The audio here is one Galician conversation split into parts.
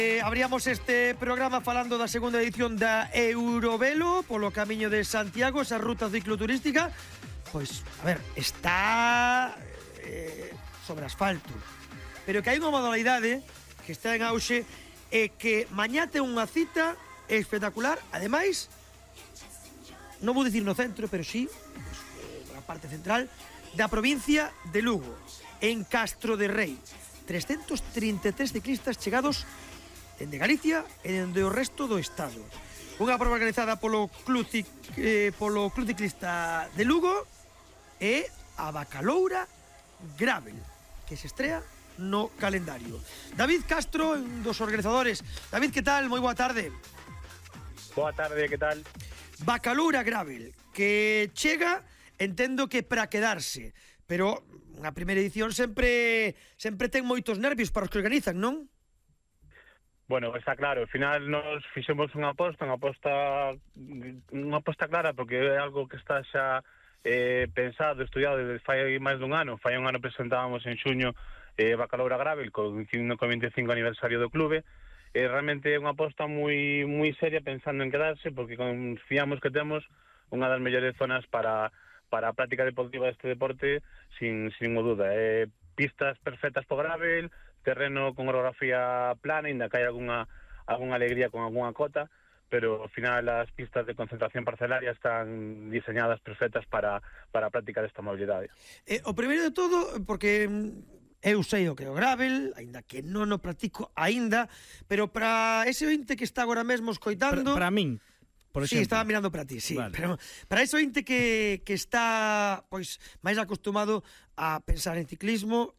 Abríamos este programa falando da segunda edición da Eurovelo polo Camiño de Santiago, esa ruta cicloturística. Pois, a ver, está sobre asfalto, pero que hai unha modalidade que está en auxe e que mañá ten unha cita espectacular. Ademais, non vou dicir no centro, pero sí na parte central da provincia de Lugo, en Castro de Rei. 333 ciclistas chegados dende Galicia e dende o resto do Estado. Unha prova organizada polo Club Ciclista de Lugo e a Bacaloura Gravel, que se estrea no calendario. David Castro, un dos organizadores. David, que tal? Moi boa tarde. Boa tarde, que tal? Bacaloura Gravel, que chega, entendo que para quedarse, pero unha primeira edición sempre ten moitos nervios para os que organizan, non? Bueno, está claro, ao final nos fixemos unha aposta clara, porque é algo que está xa pensado, estudiado desde fai máis dun ano. Fai un ano presentábamos en xuño Bacaloura Gravel, coincidindo co 25 aniversario do clube. Realmente é unha aposta moi seria pensando en quedarse, porque confiamos que temos unha das mellores zonas para a práctica deportiva deste deporte, sin ninguna duda. Pistas perfectas por gravel, terreno con orografía plana, ainda que hai algunha alegría con algunha cota, pero ao final as pistas de concentración parcelaria están diseñadas perfectas para a práctica desta mobilidade. O primeiro de todo, porque eu sei o que é o gravel, aínda que non o practico aínda, pero para ese ointe que está agora mesmo escoitando... Para min, por exemplo. Sí, estaba mirando para ti, sí. Vale. Pero para ese ointe que está pois máis acostumado a pensar en ciclismo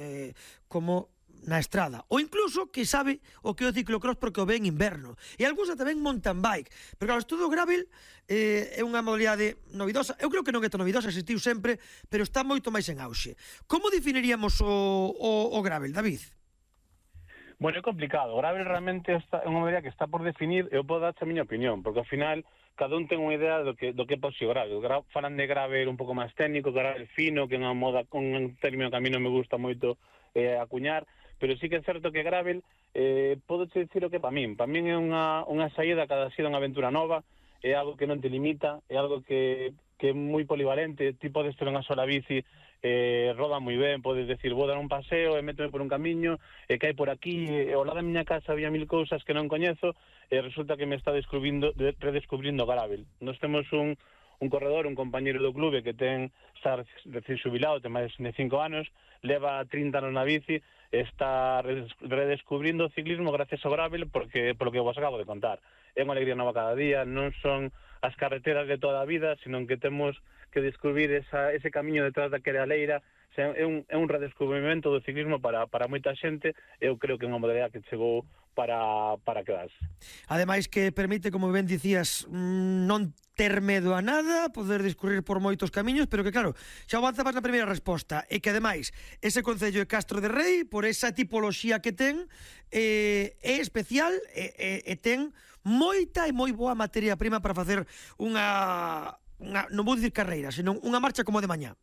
como na estrada, ou incluso que sabe o que é o ciclocross porque o ve en inverno, e algúns tamén mountain bike, pero claro, todo o gravel é unha modalidade novidosa. Eu creo que non é tan novidosa, existiu sempre, pero está moito máis en auxe. Como definiríamos o gravel, David? Bueno, é complicado. O gravel realmente é unha modalidade que está por definir. Eu podo dar a miña opinión, porque ao final cada un ten unha idea do que pode ser o gravel. Falan de gravel un pouco máis técnico, gravel fino, que é unha moda, un término que a mí non me gusta moito acuñar, pero sí que é certo que gravel podo dicir o que para min. Para min é unha saída, cada saída unha aventura nova, é algo que non te limita, é algo que é moi polivalente. Ti podes ter unha sola bici, roda moi ben, podes decir, vou dar un paseo e métome por un camiño, e cae por aquí, ao lado da miña casa había 1000 cousas que non coñezo, e resulta que me está redescubrindo gravel. Nos temos un corredor, un compañeiro do clube que está recién xubilado, ten máis de 5 anos, leva 30 anos na bici, está redescubrindo o ciclismo gracias ao gravel, porque polo que vos acabo de contar. É unha alegría nova cada día, non son as carreteras de toda a vida, sino que temos que descubrir ese camiño detrás daquela leira. É un redescubrimento do ciclismo para moita xente. Eu creo que é unha modalidade que chegou para quedarse. Ademais que permite, como ben dicías, non ter medo a nada, poder discurrir por moitos camiños, pero que claro, xa avanzabas na primeira resposta, e que ademais ese concello de Castro de Rei, por esa tipoloxía que ten, é especial e ten moita e moi boa materia prima para facer unha non vou dicir carreira, senón unha marcha como de mañá.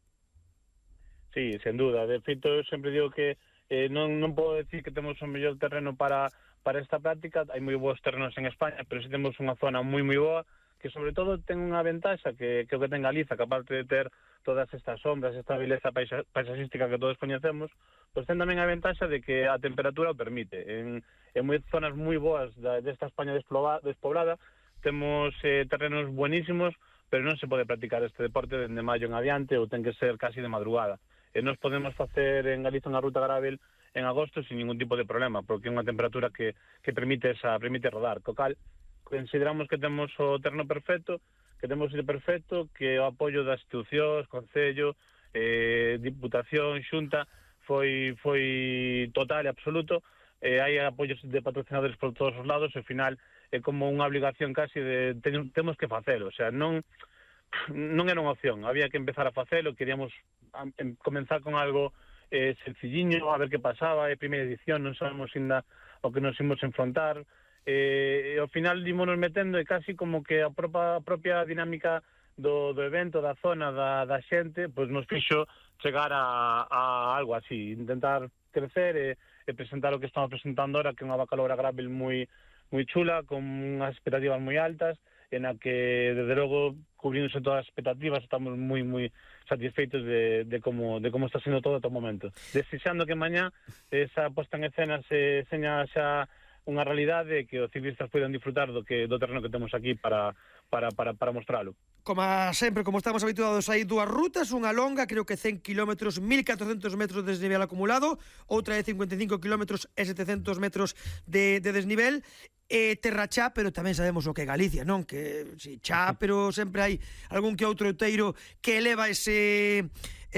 Sí, sen duda. De feito, eu sempre digo que non podo decir que temos o mellor terreno para esta práctica. Hai moi bons terrenos en España, pero si temos unha zona moi boa, que sobre todo ten unha ventaxa que o que ten Galiza, que aparte de ter todas estas sombras, esta beleza paisaxística que todos coñecemos, pois ten tamén a ventaxa de que a temperatura o permite. En zonas moi boas desta España despoblada, temos terrenos buenísimos, pero non se pode practicar este deporte dende maio en adiante, ou ten que ser casi de madrugada. E nos podemos facer en Galiza unha ruta gravel en agosto sin ningún tipo de problema, porque é unha temperatura que permite rodar. Co cal, consideramos que temos o terreno perfecto, que temos o sitio perfecto, que o apoio das institucións, Concello, Diputación, Xunta, foi total e absoluto. Hai apoios de patrocinadores por todos os lados, e ao final é como unha obligación casi de temos que facelo. O sea, non era unha opción, había que empezar a facelo. Queríamos comenzar con algo sencilliño, a ver que pasaba. É primeira edición, non sabemos ainda o que nos imos enfrontar, e ao final ímonos metendo, e casi como que a propia dinámica do evento, da zona, da xente, pois nos fixo chegar a algo así, intentar crecer e presentar o que estamos presentando ahora, que é unha bacalora gravel moi chula, con unhas expectativas moi altas, en a que, desde logo, cubriéndose todas as expectativas, estamos moi satisfeitos de como está sendo todo ata o momento. Desexando que mañá esa posta en escena se seña xa unha realidade, que os ciclistas poidan disfrutar do terreno que temos aquí para mostralo. Como sempre, como estamos habituados, hai dúas rutas, unha longa, creo que 100 km, 1.400 metros de desnivel acumulado, outra de 55 km e 700 metros de desnivel, terra chá, pero tamén sabemos o que é Galicia, non? Que si chá, pero sempre hai algún que outro outeiro que eleva eses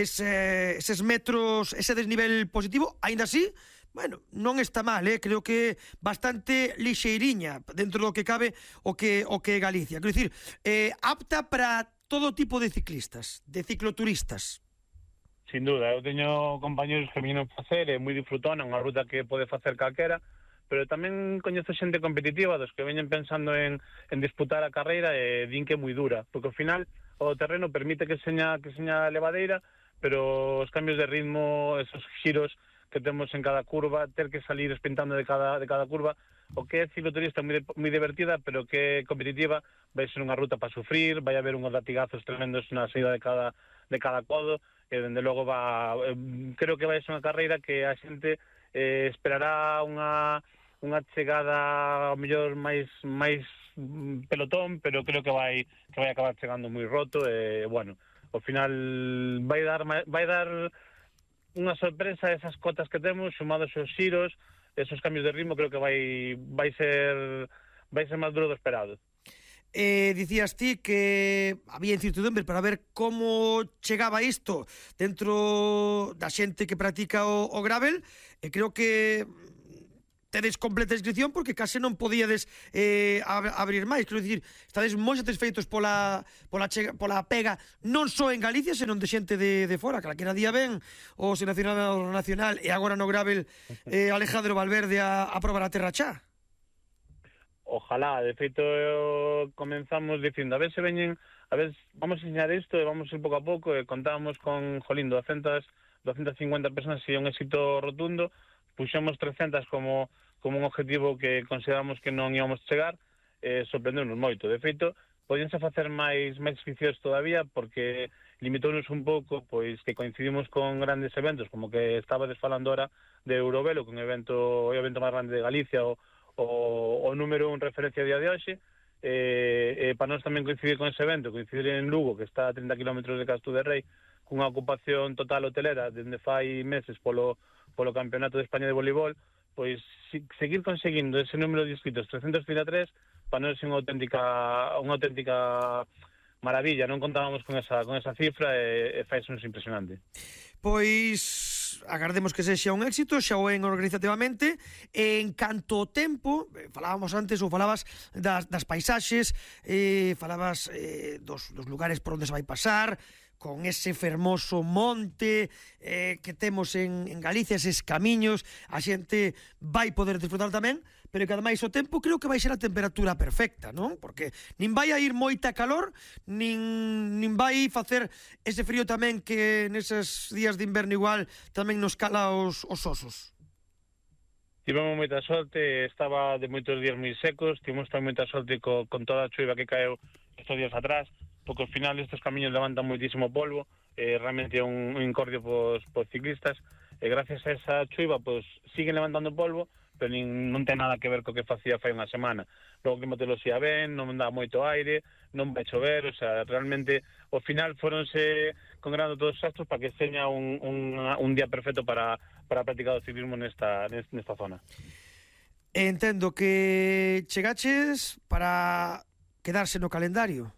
metros, ese desnivel positivo, aínda así, bueno, non está mal, creo que bastante lixeiriña dentro do que cabe o que é Galicia. Quero dicir, apta para todo tipo de ciclistas, de cicloturistas. Sin duda, eu teño compañeros que viñeron facer, é moi disfrutona, unha ruta que pode facer calquera, pero tamén coñezo xente competitiva dos que veñen pensando en disputar a carreira e din que é moi dura, porque ao final o terreno permite que seña levadeira, pero os cambios de ritmo, esos giros que temos en cada curva, ter que salir espintando de cada curva, o que é cicloturista moi divertida, pero que é competitiva, vai ser unha ruta para sufrir, vai haber unhos latigazos tremendos na saída de cada codo, e dende logo creo que vai ser unha carreira que a xente esperará unha chegada ao mellor máis pelotón, pero creo que vai acabar chegando moi roto, e bueno, ao final vai dar unha sorpresa esas cotas que temos, sumados aos xiros, esos cambios de ritmo, creo que vai ser máis duro do esperado. Dicías ti que había incertidumbre para ver como chegaba isto dentro da xente que practica o gravel, e creo que tedes completa inscripción porque case non podíades abrir máis. Quero dicir, estades moi satisfeitos pola pega non só en Galicia, senón de xente de fora. Calquera día ven o seleccionador nacional e agora no gravel Alejandro Valverde a probar a terra chá. Ojalá, de feito comenzamos dicindo, a ver se veñen, a ver, vamos a enseñar isto e vamos ir pouco a pouco, e contábamos con 250 personas, e un éxito rotundo. Puxemos 300 como un objetivo que consideramos que non íbamos chegar, sorprendeu-nos moito. De feito, podíanse facer máis inscripcións todavía, porque limitounos un pouco, pois que coincidimos con grandes eventos, como que estabades falando ahora de Eurovelo, que é o evento máis grande de Galicia, o número 1 referencia a día de hoxe, para nós tamén coincidir con ese evento, coincidir en Lugo, que está a 30 km de Castro de Rei, cunha ocupación total hotelera dende fai meses polo Campeonato de España de voleibol, pois seguir conseguindo ese número de inscritos, 333, para nós é unha auténtica maravilla. Non contábamos con esa cifra, e fainos impresionante. Pois agardemos que sexa un éxito, xa o en organizativamente. En canto ao tempo, falábamos antes, ou falabas das paisaxes, falabas dos lugares por onde se vai pasar, con ese fermoso monte que temos en Galicia, eses camiños, a xente vai poder disfrutar tamén, pero que ademais o tempo creo que vai ser a temperatura perfecta, non? Porque nin vai a ir moita calor, nin vai facer ese frío tamén que neses días de inverno igual tamén nos cala os osos. Tivemos moita sorte, estaba de moitos días moi secos, tivemos tamén moita sorte con toda a chuva que caeu estes días atrás, porque ao final estes camiños levantan moitísimo polvo, realmente é un incordio pos ciclistas, e gracias a esa chuva siguen levantando polvo, pero non ten nada que ver co que facía fai unha semana. Logo que meteoloxía ben, non dá moito aire, non vai chover, o sea, realmente ao final foronse congregando todos os astros para que seña un día perfecto para practicar o ciclismo nesta zona. Entendo que chegaches para quedarse no calendario.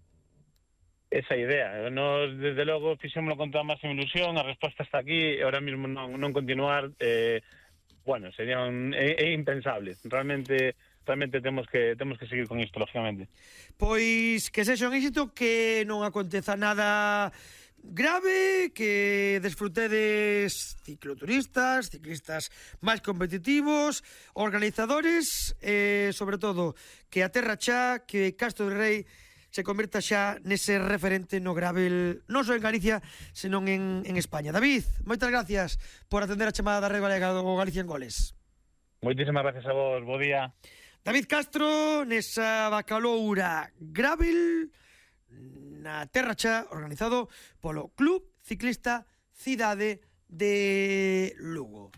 Esa idea. Nos, desde logo, fixémoslo con toda a máxima ilusión, a resposta está aquí, e ahora mesmo non continuar, bueno, sería impensable. Realmente temos que seguir con isto, lógicamente. Pois que sexa un éxito, que non aconteza nada grave, que desfrutedes ciclistas máis competitivos, organizadores, sobre todo que a terra chá, que Castro de Rei se converta xa nese referente no gravel non só en Galicia, senón en España. David, moitas gracias por atender a chamada da Red Galega do Galicia en Goles. Moitísimas gracias a vos, bo día. David Castro, nesa bacaloura gravel na Terra Cha, organizado polo Club Ciclista Cidade de Lugo.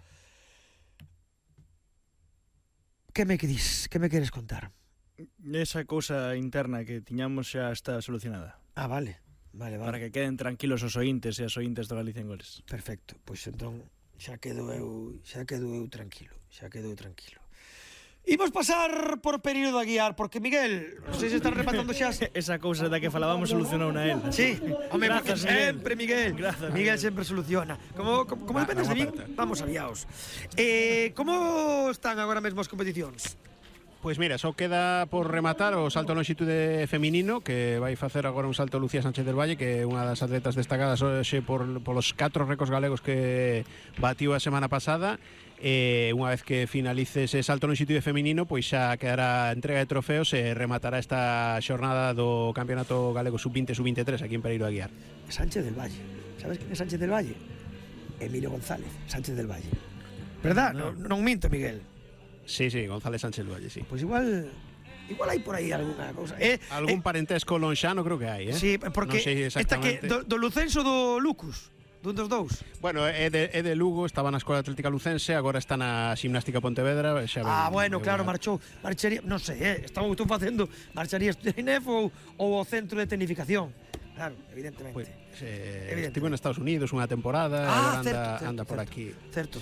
Que me queres contar? Esa cousa interna que tiñamos xa está solucionada. Ah, vale. Para que queden tranquilos os ointes e as ointes do Galicia en Goles. Perfecto, pois entón xa quedo eu tranquilo. Imos pasar por período a guiar, porque Miguel, non sei se están rematando xa. Esa cousa da que falábamos solucionou na él. Sí, home, porque sempre Miguel. Grazas, Miguel sempre soluciona. Como dependes de min, vamos aviaos. Como están agora mesmo as competicións? Pois mira, só queda por rematar o salto a lonxitude feminino, que vai facer agora un salto Lucía Sánchez del Valle, que é unha das atletas destacadas hoxe polos 4 récords galegos que batiu a semana pasada. Unha vez que finalice ese salto lonxitude feminino, pois xa quedará entrega de trofeos e rematará esta xornada do Campeonato Galego Sub-20 Sub-23 aquí en Pereiro a Guiar. Sánchez del Valle. Sabes quen é Sánchez del Valle? Emilio González, Sánchez del Valle. Verdad? Non minto, Miguel. Sí, González Sánchez del Valle, sí. Pois igual hai por aí algunha cousa. Algún parentesco lonxano creo que hai, Sí, porque esta que do Lucenso do Lucus, dun dos dous. Bueno, é de Lugo, estaba na Escola Atlética Lucense, agora está na Ximnástica Pontevedra. Bueno, claro, marcharía, non sei, estamos facendo, marcharía Inef ou o Centro de Tecnificación. Claro, evidentemente. Estivo en Estados Unidos unha temporada, anda por aquí. Certo.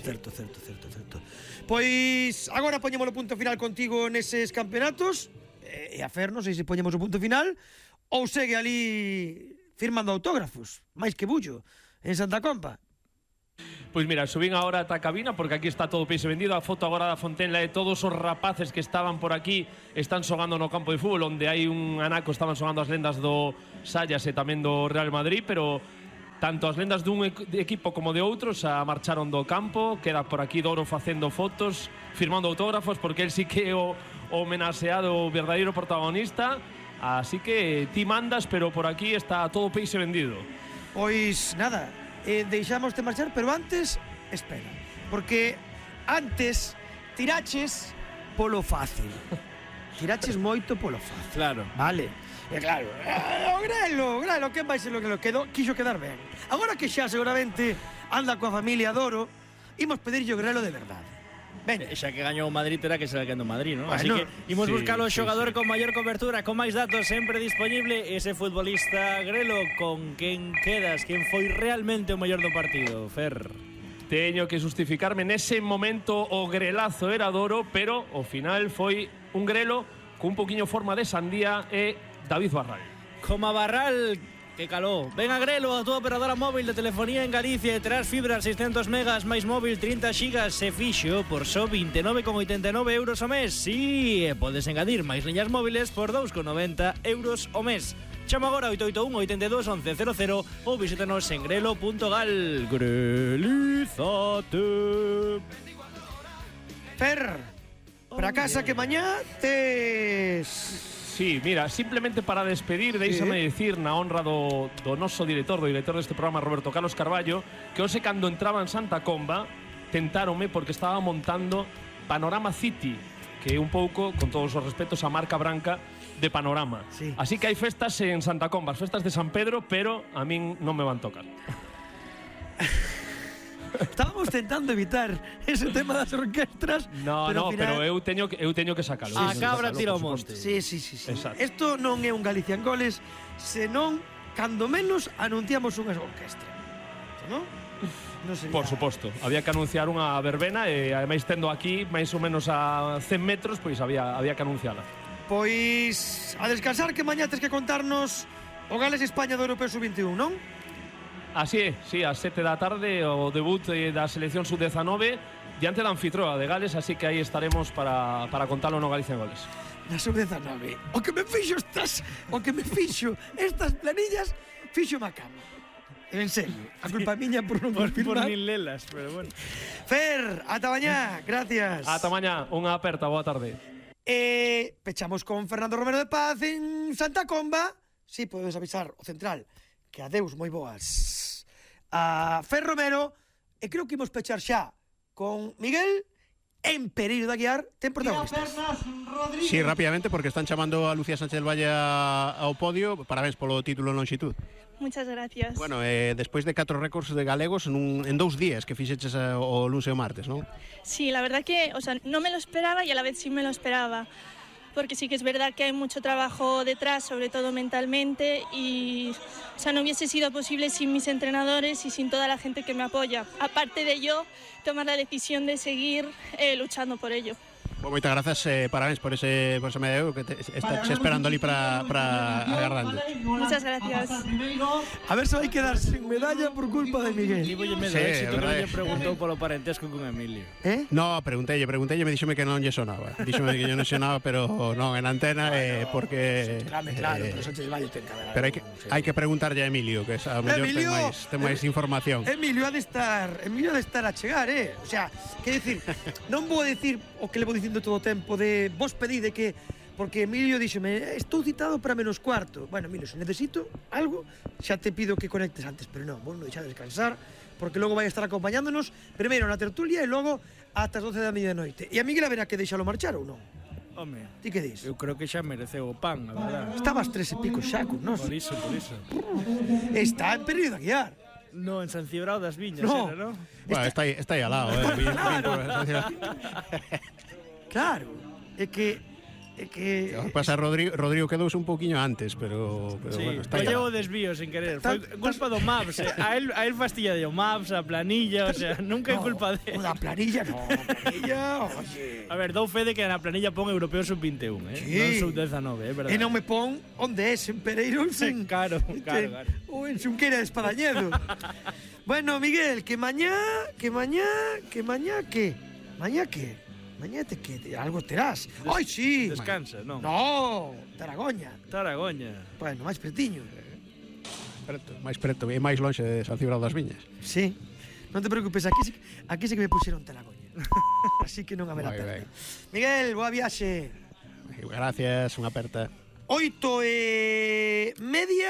Pois agora poñemos o punto final contigo neses campeonatos. E a Fer, non sei se poñemos o punto final ou segue ali firmando autógrafos, máis que bullo, en Santa Compa. Pois mira, subín agora ata a cabina porque aquí está todo o peixe vendido. A foto agora da Fontenla e todos os rapaces que estaban por aquí están xogando no campo de fútbol, onde hai un anaco, estaban xogando as lendas do Sallas e tamén do Real Madrid, pero tanto as lendas dun equipo como de outros a marcharon do campo. Queda por aquí Doro facendo fotos, firmando autógrafos, porque el sí que é o homenaxeado, o verdadeiro protagonista. Así que ti mandas, pero por aquí está todo o peixe vendido. Pois nada, deixamos de marchar, pero antes, espera, porque antes tiraches polo fácil. Tiraches moito polo fácil. Claro. Vale. E claro, o Grelo, que vai ser o que quixo quedar ben. Agora que xa seguramente anda coa familia Doro, imos pedirlle o Grelo de verdade. Ben, xa que gañou o Madrid terá que ser quendo Madrid, ¿no? Bueno, así que imos buscar o xogador con maior cobertura, con máis datos, sempre disponible ese futbolista Grelo. Con quen quedas? Quen foi realmente o mellor do partido, Fer? Teño que justificarme, nese momento o grelazo era Doro, pero ao final foi un Grelo con un poquinho forma de sandía e David Barral. Como a Barral, que caló. Ven a Grelo, a túa operadora móvil de telefonía en Galicia, e terás fibra 600 megas máis móvil 30 xigas se fixo por só 29,89 euros o mes. Sí, e podes engadir máis liñas móviles por 2,90 euros o mes. Chama agora 881 82 11 00 ou visítanos en grelo.gal. Grelízate. Fer, para casa que mañá tes... Sí, mira, simplemente para despedir, deixame dicir na honra do noso director deste programa, Roberto Carlos Carballo, que hoxe cando entraba en Santa Comba tentáronme porque estaba montando Panorama City, que é un pouco, con todos os respetos, a marca branca de Panorama. Sí. Así que hai festas en Santa Comba, as festas de San Pedro, pero a min non me van tocar. Estábamos tentando evitar ese tema das orquestras. Pero eu teño que sacalo. A cabra tira o monte. Sí. Exacto. Isto non é un Galicia en Goles, senón cando menos anunciamos unha orquestra, non? Non sería... Por suposto, había que anunciar unha verbena e ademais tendo aquí máis ou menos a 100 metros, pois había que anunciala. Pois a descansar, que mañá tes que contarnos o Gales España do Europeo Sub-21, non? Así é, sí, a 7 da tarde o debut da selección sub-19 diante da anfitroa de Gales, así que aí estaremos para contalo no Galicia en Goles. Na sub-19. O que me fixo estas planillas, fixo má cama. En serio, a culpa miña por non confirmar. Por nin lelas, pero bueno. Fer, ata mañá, gracias. Ata mañá, unha aperta, boa tarde. Pechamos con Fernando Romero de Paz en Santa Comba. si podes avisar o central que adeus moi boas a Fer Romero, e creo que imos pechar xa con Miguel en Pereiro de Aguiar, ten protagonistas. Sí, rápidamente, porque están chamando a Lucía Sánchez del Valle ao podio. Parabéns polo título en lonxitud. Muchas gracias. Bueno, despois de 4 récords de galegos en 2 días que fixeches o lunes e o martes, non? Sí, la verdad que, o sea, no me lo esperaba y a la vez sí me lo esperaba. Porque sí que es verdad que hay mucho trabajo detrás, sobre todo mentalmente, y o sea, no hubiese sido posible sin mis entrenadores y sin toda la gente que me apoya. Aparte de ello, tomar la decisión de seguir luchando por ello. Pues moitas grazas, parabéns por ese medallero que estás esperando ali para agardando. Muchas gracias. A ver se vai quedar sin medalla por culpa de Miguel. Dígolle medo éxito que lle preguntou polo parentesco con Emilio. No, preguntei, me díxome que non lle sonaba. Díxome que non sonaba, pero non, en antena, porque... Claro, pero Sánchez Valle ten que haber. Pero hai que preguntarlle a Emilio, que a mellor ten máis información. Emilio ha de estar a chegar, O sea, quer dicir, non vou dicir o que le vou dicindo todo o tempo de vos pedide que, porque Emilio díxome, estou citado para -4. Bueno, Emilio, se necesito algo, xa te pido que conectes antes, pero non, vos non deixades descansar, porque logo vai estar acompañándonos primeiro na tertulia e logo ata as 12 da medianoite. E a Miguel haberá que deixalo marchar ou non? Home, ti que dis? Eu creo que xa mereceu o pan, a verdade. Estabas 13 e pico xa con nos. Por iso. Está en Pereiro de Aguiar. No, en San Cibrao das Viñas, no. Era, ¿no? Bueno, está aí al lado, Claro, é que pasa Rodrigo quedouse un pouquiño antes, pero sí, bueno, está aí. Llevo desvío sin querer. Foi culpa do Maps, A él fastilla de o Maps, a planilla, o sea, nunca é culpa de. A planilla, oye. A ver, dou fe de que na planilla pon Europeo Sub-21, Sí. Non Sub-19, verdade. E non me pon onde é, en Pereiro, en Claro. Ou en Xunqueira de Espadañedo. Bueno, Miguel, que mañá que? Mañá algo terás. Ai, sí. Descansa, non? No, Taragoña. Bueno, máis pretiño. máis preto e máis lonxe de San Cibrao das Viñas. Sí. Non te preocupes, aquí sí que me puxeron Taragoña. Así que non haberá perda. Miguel, boa viaxe. Gracias, unha aperta. 8:30.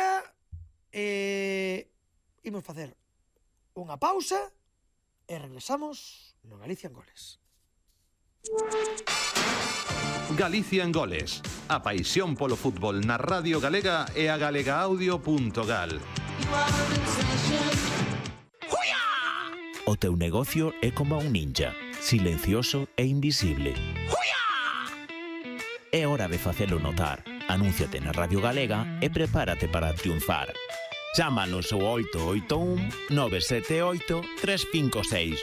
Imos facer unha pausa e regresamos no Galicia en Goles. Galicia en Goles, a paixón polo fútbol na Radio Galega e a galegaaudio.gal. O teu negocio é como un ninja, silencioso e invisible. É hora de facelo notar. Anúnciate na Radio Galega e prepárate para triunfar. Chámanos ao 881 978 356.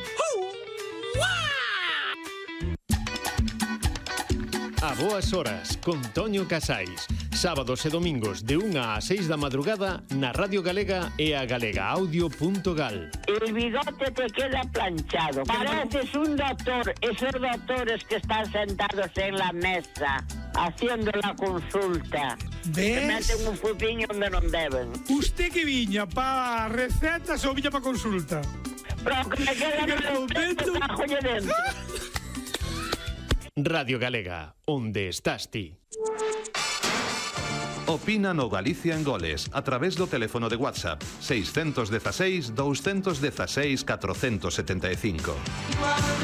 A boas horas, con Toño Casais. Sábados e domingos de 1 a 6 da madrugada na Radio Galega e a galegaaudio.gal. El bigote te queda planchado. Pareces un doctor. Esos doctores que están sentados en la mesa haciendo la consulta. ¿Ves? Que meten un fupiño donde non deben. Usted que viña pa recetas ou viña pa consulta? Pero que me queda no cajolle dentro. Radio Galega, onde estás ti? Opina no Galicia en Goles a través do teléfono de WhatsApp 616 216 475.